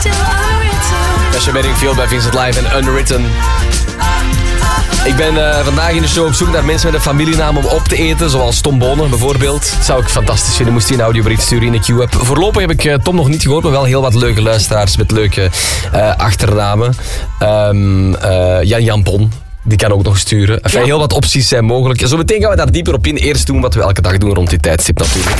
Sasha Bedingfield bij Vincent Live en Unwritten. Ik ben vandaag in de show op zoek naar mensen met een familienaam om op te eten, zoals Tom Bonen bijvoorbeeld. Dat zou ik fantastisch vinden, moest hij een audiobrief sturen in de Q-app. Voorlopig heb ik Tom nog niet gehoord, maar wel heel wat leuke luisteraars met leuke achternamen. Jan Bon, die kan ook nog sturen. Enfin, heel wat opties zijn mogelijk. Zo meteen gaan we daar dieper op in. Eerst doen wat we elke dag doen rond die tijdstip natuurlijk.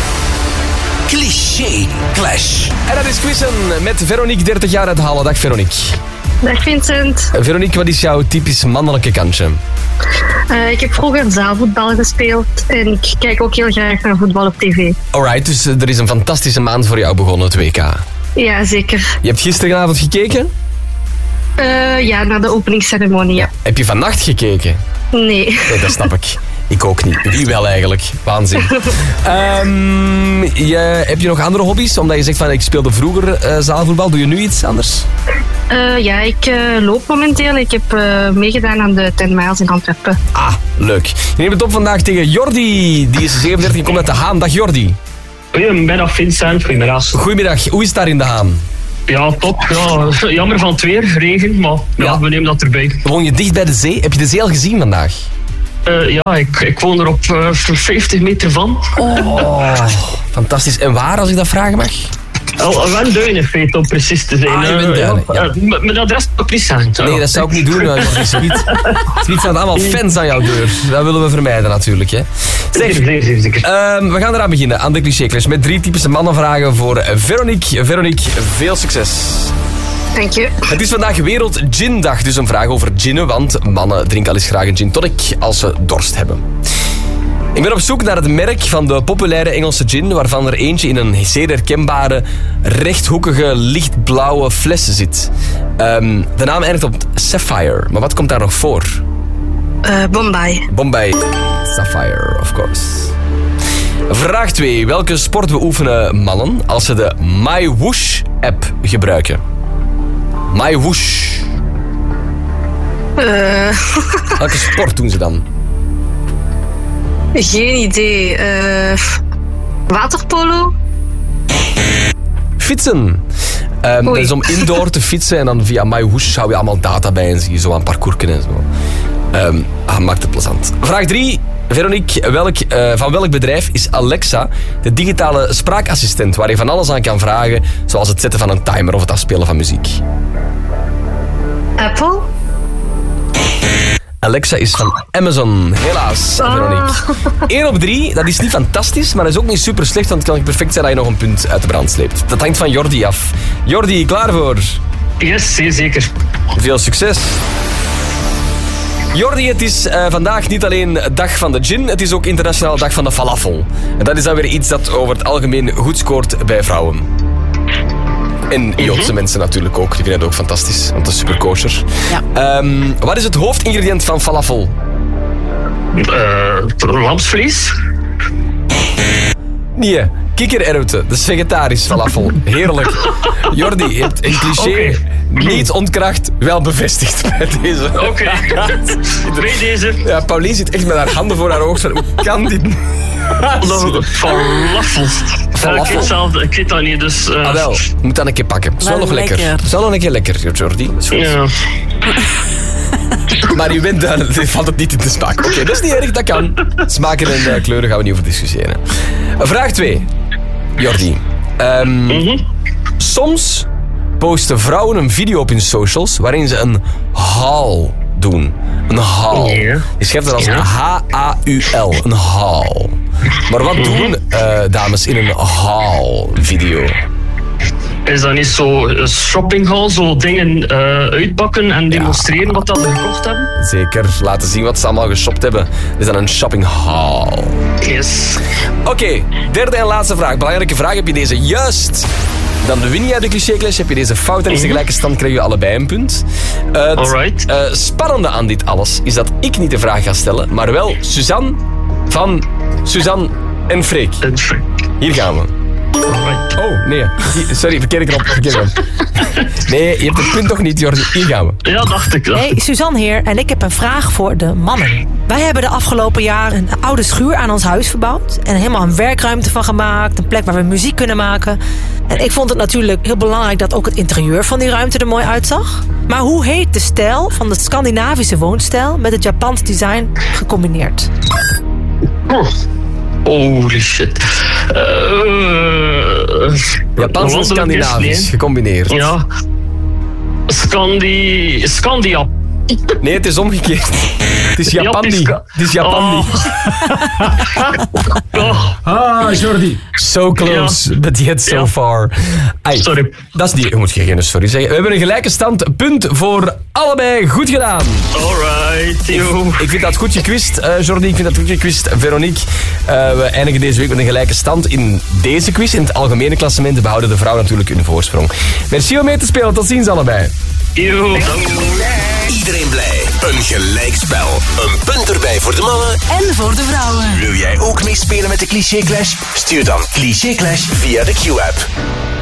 Cliché Clash. En dat is quizzen met Veronique, 30 jaar uit Halle. Dag Veronique. Dag Vincent. Veronique, wat is jouw typisch mannelijke kantje? Ik heb vroeger zaalvoetbal gespeeld en ik kijk ook heel graag naar voetbal op tv. Alright, dus er is een fantastische maand voor jou begonnen, het WK. Ja, zeker. Je hebt gisteravond gekeken? Ja, naar de openingsceremonie, ja. Heb je vannacht gekeken? Nee, dat snap ik. Ik ook niet. Wie wel eigenlijk. Waanzin. Heb je nog andere hobby's? Omdat je zegt van ik speelde vroeger zaalvoetbal. Doe je nu iets anders? Ja, ik loop momenteel. Ik heb meegedaan aan de 10 miles in Antwerpen. Ah, leuk. Je neemt het op vandaag tegen Jordi. Die is 37 en komt uit De Haan. Dag Jordi. Goedemiddag Vincent, goedemiddag. Goedemiddag. Hoe is het daar in De Haan? Ja, top. Ja, jammer van het weer, regen, maar ja, we nemen dat erbij. Woon je dicht bij de zee? Heb je de zee al gezien vandaag? Ja, ik woon er op 50 meter van. Oh, fantastisch. En waar, als ik dat vragen mag? Wenduin in feite, om precies te zijn. Wenduin, ja. Mijn adres ook niet zijn. Nee, dat zou ik niet doen. Het niet staan allemaal fans aan jouw deur. Dat willen we vermijden natuurlijk. Hè. Zeg, zeker. We gaan eraan beginnen, aan de cliché-clash. Met 3 typische mannenvragen voor Veronique. Veronique, veel succes. Dank je. Het is vandaag Wereld Gindag, dus een vraag over ginnen, want mannen drinken al eens graag een gin tonic als ze dorst hebben. Ik ben op zoek naar het merk van de populaire Engelse gin, waarvan er eentje in een zeer herkenbare, rechthoekige, lichtblauwe fles zit. De naam eindigt op Sapphire, maar wat komt daar nog voor? Bombay. Bombay Sapphire, of course. Vraag 2. Welke sport beoefenen mannen als ze de MyWhoosh-app gebruiken? MyWhoosh. Welke sport doen ze dan? Geen idee. Waterpolo? Fietsen. Dat is om indoor te fietsen en dan via MyWhoosh hou je allemaal data bij en zie je zo aan parcoursen en zo. Maakt het plezant. Vraag 3. Veronique, van welk bedrijf is Alexa de digitale spraakassistent waar je van alles aan kan vragen, zoals het zetten van een timer of het afspelen van muziek? Apple? Alexa is van Amazon. Helaas, Veronique. 1 op 3, dat is niet fantastisch, maar dat is ook niet super slecht, want het kan perfect zijn dat je nog een punt uit de brand sleept. Dat hangt van Jordi af. Jordi, klaar voor? Yes, zeker. Veel succes. Jordi, het is vandaag niet alleen dag van de gin, het is ook internationaal dag van de falafel. En dat is dan weer iets dat over het algemeen goed scoort bij vrouwen. En Joodse mensen natuurlijk ook, die vinden het ook fantastisch, want dat is super kosher. Ja. Wat is het hoofdingrediënt van falafel? Lamsvlees? Nee, kikkererwten. Dat is vegetarisch falafel. Heerlijk. Jordi, je hebt een cliché niet ontkracht, wel bevestigd bij deze. Oké. Bij deze. Ja, Pauline zit echt met haar handen voor haar ogen. Hoe kan dit? Falafel. Ik weet dat niet, dus... wel, je moet dat een keer pakken. Zo nog lekker. Zo nog een keer lekker, Jordi. Dat is goed. Ja. Maar u bent daar, valt het niet in de smaak. Oké, dat is niet erg, dat kan. Smaken en kleuren gaan we niet over discussiëren. Vraag 2. Jordi. Soms posten vrouwen een video op hun socials waarin ze een haul doen. Een haul. Je schrijft dat als H-A-U-L. Een haul. Maar wat doen dames in een haul-video? Is dat niet zo een shoppinghall, zo dingen uitpakken en demonstreren wat dat ze gekocht hebben? Zeker, laten zien wat ze allemaal geshopt hebben. Dit is dan een shoppinghall. Yes. Oké, derde en laatste vraag. Belangrijke vraag, heb je deze juist? Dan win je de cliché-clash. Heb je deze fout en is de gelijke stand, krijg je allebei een punt. Alright. Spannende aan dit alles is dat ik niet de vraag ga stellen, maar wel Suzanne van Suzanne en Freek. Hier gaan we. Alright. Oh, nee. Sorry, verkeerde knop. Nee, je hebt het punt toch niet, Jordi. Hier gaan we. Ja, dacht ik. Hey, Suzanne hier en ik heb een vraag voor de mannen. Wij hebben de afgelopen jaren een oude schuur aan ons huis verbouwd. En helemaal een werkruimte van gemaakt. Een plek waar we muziek kunnen maken. En ik vond het natuurlijk heel belangrijk dat ook het interieur van die ruimte er mooi uitzag. Maar hoe heet de stijl van de Scandinavische woonstijl met het Japans design gecombineerd? Holy shit. Japans en Scandinavisch gecombineerd. Ja. Scandia. Nee, het is omgekeerd. Het is Japandi. Japiska. Het is Japandi. Jordi. So close, but yet so far. Ai, Sorry. Dat is niet... Je moet geen sorry zeggen. We hebben een gelijke stand. Punt voor allebei. Goed gedaan. Alright, yo. Ik vind dat goed gekwist, Jordi. Ik vind dat goed gekwist, Veronique. We eindigen deze week met een gelijke stand in deze quiz. In het algemene klassement behouden de vrouw natuurlijk hun voorsprong. Merci om mee te spelen. Tot ziens allebei. Yo. Iedereen blij. Een gelijkspel. Een punt erbij voor de mannen. En voor de vrouwen. Wil jij ook meespelen met de Cliché Clash? Stuur dan Cliché Clash via de Q-app.